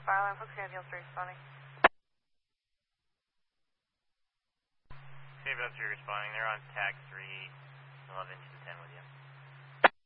Fireline, Fox Gabriel 3 responding. Gabriel 3 responding. They're on TAC 3, 11 to 10 with you.